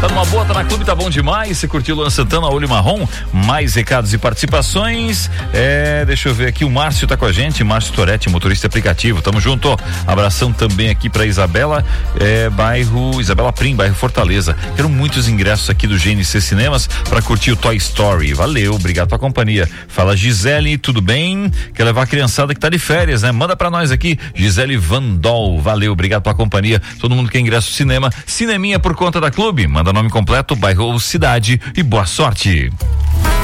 Tá numa boa, tá na clube, tá bom demais. Você curtiu o Luan Santana, Olho Marrom? Mais recados e participações. Deixa eu ver aqui, o Márcio tá com a gente, Márcio Toretti, motorista aplicativo. Tamo junto. Abração também aqui pra Isabela, Isabela Prim, bairro Fortaleza. Quero muitos ingressos aqui do GNC Cinemas pra curtir o Toy Story. Valeu, obrigado pela companhia. Fala, Gisele, tudo bem? Quer levar a criançada que tá de férias, né? Manda pra nós aqui, Gisele Vandol. Valeu, obrigado pela companhia. Todo mundo quer ingresso cinema, cineminha por conta da clube. Manda nome completo, bairro ou cidade e boa sorte.